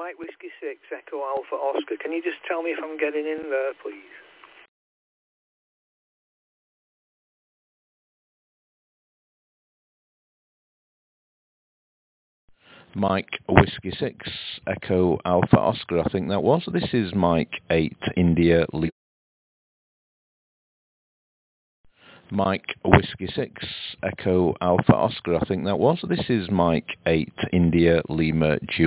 Mike Whiskey 6, Echo Alpha Oscar. Can you just tell me if I'm getting in there, please? Mike Whiskey 6, Echo Alpha Oscar, I think that was. This is Mike 8, India, Mike Whiskey 6, Echo Alpha Oscar, I think that was. This is Mike 8, India, Lima, Juliet.